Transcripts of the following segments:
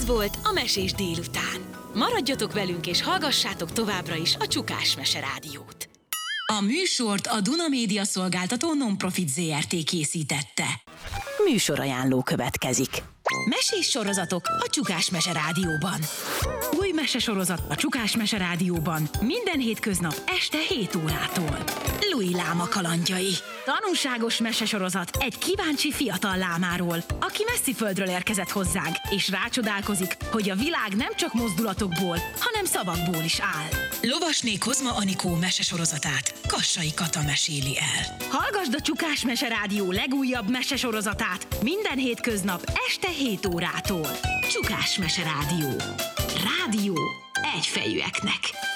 Ez volt a Mesés délután. Maradjatok velünk és hallgassátok továbbra is a Csukás Mese Rádiót. A műsort a Duna Média Szolgáltató Non-Profit Zrt. Készítette. Műsorajánló következik. Mesés sorozatok a Csukás Mese Rádióban. Új mesesorozat a Csukás Mese Rádióban minden hétköznap este 7 órától. Louis láma kalandjai. Tanulságos mesesorozat egy kíváncsi fiatal lámáról, aki messzi földről érkezett hozzánk, és rácsodálkozik, hogy a világ nem csak mozdulatokból, hanem szavakból is áll. Lovasné Kozma Anikó mesesorozatát Kassai Kata meséli el. Hallgasd a Csukás Mese Rádió legújabb mesesorozatát minden hétköznap este 7 órától. Csukás Mese Rádió. Rádió egyfejűeknek.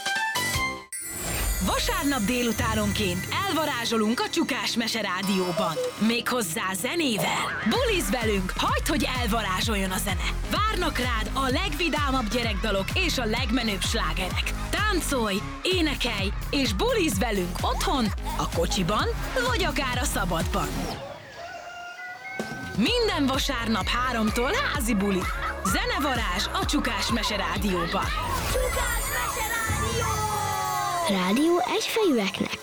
Vasárnap délutánonként elvarázsolunk a Csukás Mese Rádióban. Méghozzá zenével. Bulizz velünk, hagyd, hogy elvarázsoljon a zene. Várnak rád a legvidámabb gyerekdalok és a legmenőbb slágerek. Táncolj, énekelj és bulizz velünk otthon, a kocsiban vagy akár a szabadban. Minden vasárnap 3-tól házi buli. Zenevarázs a Csukás Mese Rádióban. Csukás Mese Rádió! Rádió egyfejűeknek.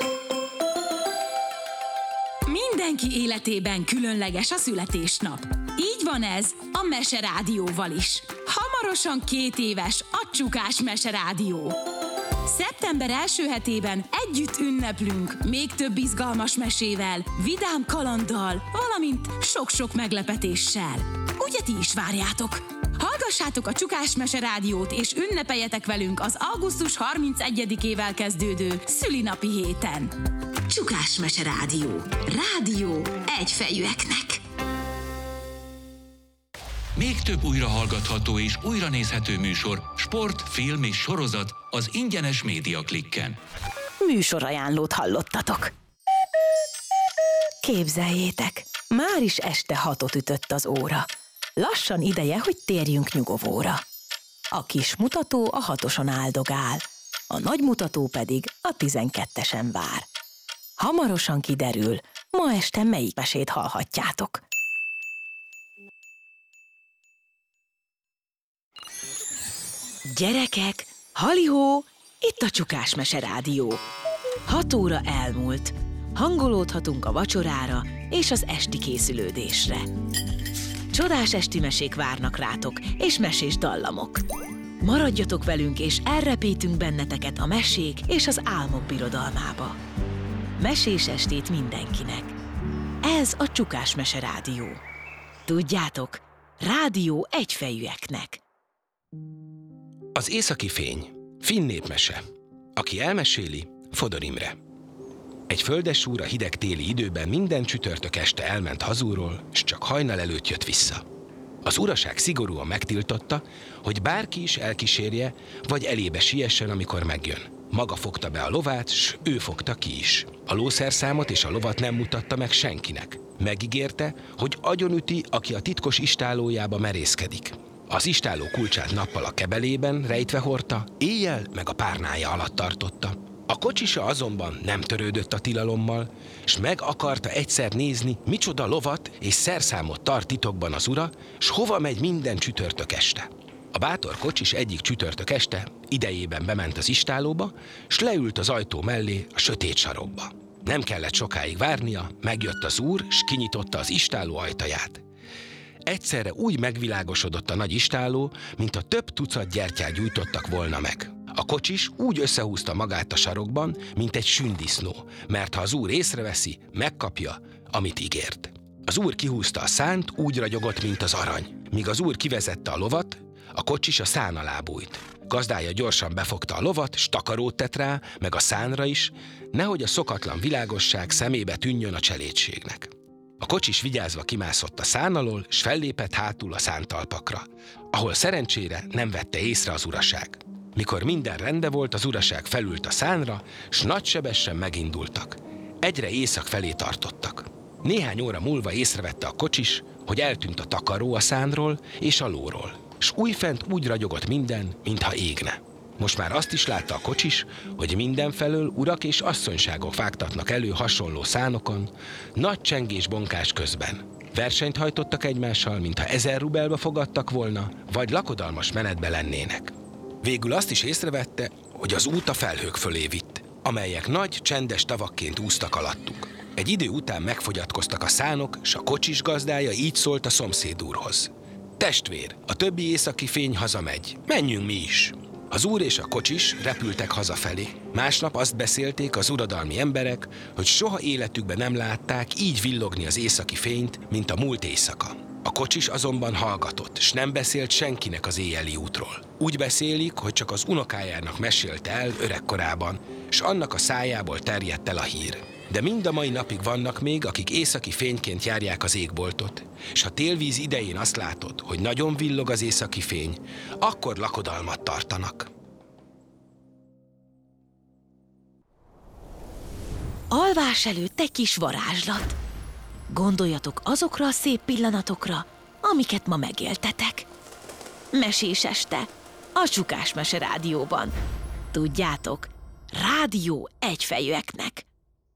Mindenki életében különleges a születésnap. Így van ez a Mese Rádióval is. Hamarosan 2 éves a Csukás Mese Rádió. Szeptember első hetében együtt ünneplünk még több izgalmas mesével, vidám kalanddal, valamint sok-sok meglepetéssel. Ugye ti is várjátok? Hallgassátok a Csukás Mese Rádiót és ünnepeljetek velünk az augusztus 31-ével kezdődő szülinapi héten. Csukás Mese Rádió. Rádió egyfejűeknek. Még több újrahallgatható és újranézhető műsor, sport, film és sorozat az ingyenes Média Klikken. Műsorajánlót hallottatok. Képzeljétek, már is este 6-ot ütött az óra. Lassan ideje, hogy térjünk nyugovóra. A kis mutató a 6-oson áldogál, a nagy mutató pedig a 12-esen vár. Hamarosan kiderül, ma este melyik mesét hallhatjátok. Gyerekek, halihó, itt a Csukás Mese Rádió. 6 óra elmúlt. Hangolódhatunk a vacsorára és az esti készülődésre. Csodás esti mesék várnak rátok, és mesés dallamok. Maradjatok velünk, és elrepítünk benneteket a mesék és az álmok birodalmába. Mesés estét mindenkinek. Ez a Csukás Mese Rádió. Tudjátok, rádió egyfejűeknek. Az északi fény. Finn népmese. Aki elmeséli, Fodor Imre. Egy földesúr a hideg téli időben minden csütörtök este elment hazúról, s csak hajnal előtt jött vissza. Az uraság szigorúan megtiltotta, hogy bárki is elkísérje, vagy elébe siessen, amikor megjön. Maga fogta be a lovát, s ő fogta ki is. A lószerszámot és a lovat nem mutatta meg senkinek. Megígérte, hogy agyonüti, aki a titkos istálójába merészkedik. Az istáló kulcsát nappal a kebelében rejtve hordta, éjjel meg a párnája alatt tartotta. A kocsisa azonban nem törődött a tilalommal, s meg akarta egyszer nézni, micsoda lovat és szerszámot tart titokban az ura, s hova megy minden csütörtök este. A bátor kocsis egyik csütörtök este idejében bement az istálóba, s leült az ajtó mellé a sötét sarokba. Nem kellett sokáig várnia, megjött az úr, s kinyitotta az istáló ajtaját. Egyszerre úgy megvilágosodott a nagy istáló, mint a több tucat gyertyát gyújtottak volna meg. A kocsis úgy összehúzta magát a sarokban, mint egy sündisznó, mert ha az úr észreveszi, megkapja, amit ígért. Az úr kihúzta a szánt, úgy ragyogott, mint az arany. Míg az úr kivezette a lovat, a kocsis a szán alá bújt. Gazdája gyorsan befogta a lovat, s takarót tett rá, meg a szánra is, nehogy a szokatlan világosság szemébe tűnjön a cselédségnek. A kocsis vigyázva kimászott a szán alól, s fellépett hátul a szántalpakra, ahol szerencsére nem vette észre az uraság. Mikor minden rendben volt, az uraság felült a szánra, s nagysebesen megindultak. Egyre észak felé tartottak. Néhány óra múlva észrevette a kocsis, hogy eltűnt a takaró a szánról és a lóról, s újfent úgy ragyogott minden, mintha égne. Most már azt is látta a kocsis, hogy mindenfelől urak és asszonyságok vágtatnak elő hasonló szánokon, nagy csengés bonkás közben. Versenyt hajtottak egymással, mintha 1000 rubelba fogadtak volna, vagy lakodalmas menetbe lennének. Végül azt is észrevette, hogy az út a felhők fölé vitt, amelyek nagy, csendes tavakként úsztak alattuk. Egy idő után megfogyatkoztak a szánok, s a kocsis gazdája így szólt a szomszéd úrhoz. Testvér, a többi északi fény hazamegy, menjünk mi is! Az úr és a kocsis repültek hazafelé. Másnap azt beszélték az uradalmi emberek, hogy soha életükben nem látták így villogni az északi fényt, mint a múlt éjszaka. A kocsis azonban hallgatott, s nem beszélt senkinek az éjjeli útról. Úgy beszélik, hogy csak az unokájának mesélte el öregkorában, s annak a szájából terjedt el a hír. De mind a mai napig vannak még, akik északi fényként járják az égboltot, s ha télvíz idején azt látod, hogy nagyon villog az északi fény, akkor lakodalmat tartanak. Alvás előtt egy kis varázslat. Gondoljatok azokra a szép pillanatokra, amiket ma megéltetek. Mesés este, a Csukás Mese Rádióban. Tudjátok, rádió egyfejűeknek.